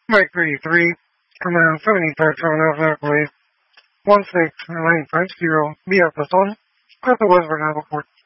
Mike 33, command 7037 Alpha Equity, 169850, be up the sun, at the Western Apple Port.